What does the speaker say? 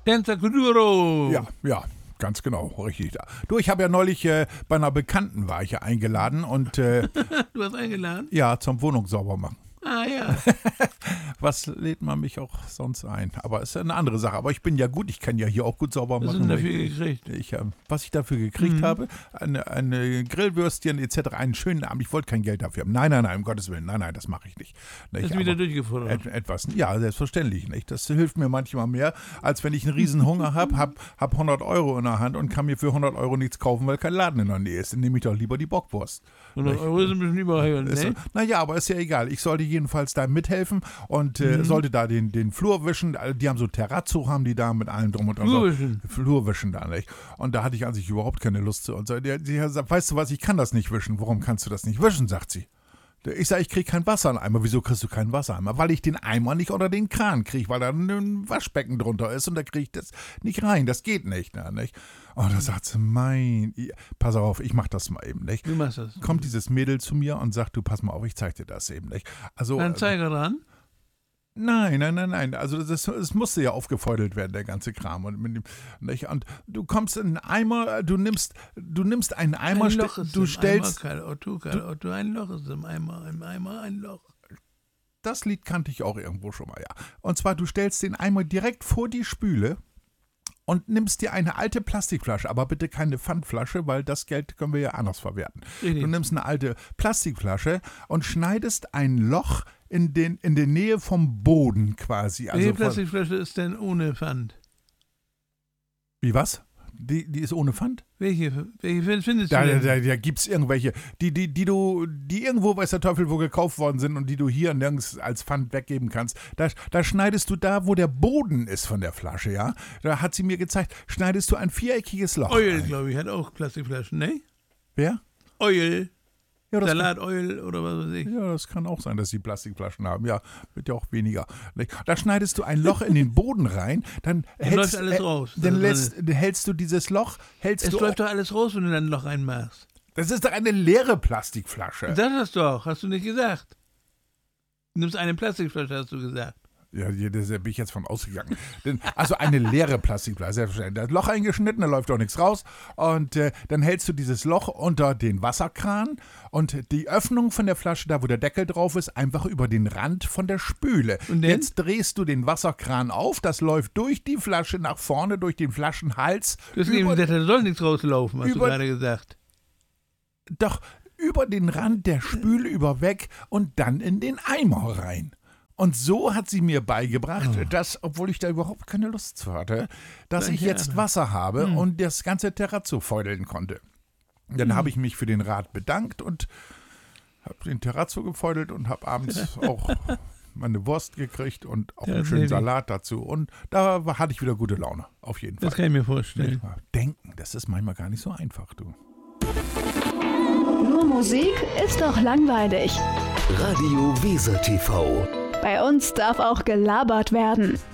Senza Kuduro. Ja, ganz genau, richtig. Du, ich habe ja neulich bei einer Bekannten war ich ja eingeladen und Du hast eingeladen? ja, zum Wohnung sauber machen. Ah ja. Was lädt man mich auch sonst ein? Aber ist ja eine andere Sache. Aber ich bin ja gut, ich kann ja hier auch gut sauber Was hast machen. du dafür gekriegt? Was ich dafür gekriegt habe, eine Grillwürstchen etc., einen schönen Abend. Ich wollte kein Geld dafür haben. Nein, um Gottes Willen. Nein, das mache ich nicht. Hast du wieder durchgefordert? Etwas, ja, selbstverständlich. Nicht? Das hilft mir manchmal mehr, als wenn ich einen riesen Hunger habe, hab 100 Euro in der Hand und kann mir für 100 Euro nichts kaufen, weil kein Laden in der Nähe ist. Dann nehme ich doch lieber die Bockwurst. 100 Euro ist ein bisschen überall, ne? Naja, aber ist ja egal. Ich sollte jedenfalls da mithelfen und sollte da den Flur wischen. Die haben so Terrazzo, haben die da mit allem drum und dran. Flurwischen da, nicht? Und da hatte ich an sich überhaupt keine Lust zu. Und so, die hat gesagt, weißt du was, ich kann das nicht wischen. Warum kannst du das nicht wischen, sagt sie. Ich sage, ich kriege kein Wasser in den Eimer. Wieso kriegst du keinen Wassereimer? Weil ich den Eimer nicht unter den Kran kriege, weil da ein Waschbecken drunter ist und da kriege ich das nicht rein. Das geht nicht. Nicht? Und da sagt sie, pass auf, ich mach das mal eben. Nicht? Du machst das. Kommt dieses Mädel zu mir und sagt, du pass mal auf, ich zeig dir das eben. Nicht? Also, Dann Zeiger dran. Nein. Also es musste ja aufgefeudelt werden, der ganze Kram. Und du kommst in einen Eimer, du nimmst einen Eimer, ein Loch ist du im stellst... Eimer, Otto, ein Loch ist im Eimer ein Loch. Das Lied kannte ich auch irgendwo schon mal, ja. Und zwar, du stellst den Eimer direkt vor die Spüle und nimmst dir eine alte Plastikflasche, aber bitte keine Pfandflasche, weil das Geld können wir ja anders verwerten. Richtig. Du nimmst eine alte Plastikflasche und schneidest ein Loch in der Nähe vom Boden quasi. Also Welche Plastikflasche ist denn ohne Pfand? Wie was? Die ist ohne Pfand? Welche findest du denn? Da gibt es irgendwelche, die irgendwo, weiß der Teufel, wo gekauft worden sind und die du hier nirgends als Pfand weggeben kannst. Da schneidest du da, wo der Boden ist von der Flasche, ja? Da hat sie mir gezeigt, schneidest du ein viereckiges Loch Oil, rein. glaube ich, hat auch Plastikflaschen, ne? Wer? Oil. Ja, Salatoil oder was weiß ich. Ja, das kann auch sein, dass sie Plastikflaschen haben. Ja, wird ja auch weniger. Da schneidest du ein Loch in den Boden rein, dann läuft alles raus. Dann hältst du dieses Loch, Es läuft doch alles raus, wenn du dann ein Loch reinmachst. Das ist doch eine leere Plastikflasche. Das hast du doch, hast du nicht gesagt. Du nimmst eine Plastikflasche, hast du gesagt. Ja, da bin ich jetzt von ausgegangen. Also eine leere Plastikflasche, selbstverständlich. Das Loch eingeschnitten, da läuft doch nichts raus. Und dann hältst du dieses Loch unter den Wasserkran und die Öffnung von der Flasche, da wo der Deckel drauf ist, einfach über den Rand von der Spüle. Und jetzt drehst du den Wasserkran auf, das läuft durch die Flasche nach vorne, durch den Flaschenhals. Du hast eben gesagt, da soll nichts rauslaufen, hast du gerade gesagt. Doch, über den Rand der Spüle weg und dann in den Eimer rein. Und so hat sie mir beigebracht, dass, obwohl ich da überhaupt keine Lust zu hatte, dass ich jetzt Wasser habe und das ganze Terrazzo feudeln konnte. Dann habe ich mich für den Rat bedankt und habe den Terrazzo gefeudelt und habe abends auch meine Wurst gekriegt und auch einen schönen Salat dazu. Und da hatte ich wieder gute Laune, auf jeden Fall. Das kann ich mir vorstellen. Denken, das ist manchmal gar nicht so einfach, du. Nur Musik ist doch langweilig. Radio Weser TV. Bei uns darf auch gelabert werden.